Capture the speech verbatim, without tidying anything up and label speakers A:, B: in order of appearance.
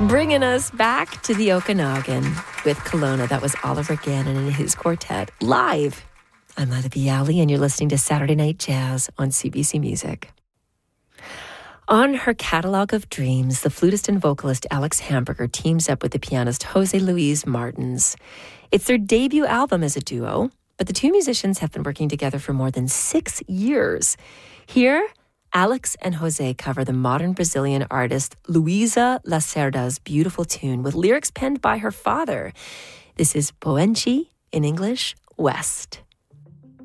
A: Bringing us back to the Okanagan with Kelowna. That was Oliver Gannon and his quartet live. I'm Lila Bialy, and you're listening to Saturday Night Jazz on C B C Music. On her catalog of dreams, the flutist and vocalist Alex Hamburger teams up with the pianist Jose Luis Martins. It's their debut album as a duo, but the two musicians have been working together for more than six years. Here, Alex and Jose cover the modern Brazilian artist Luisa Lacerda's beautiful tune with lyrics penned by her father. This is Poenchi, in English, West.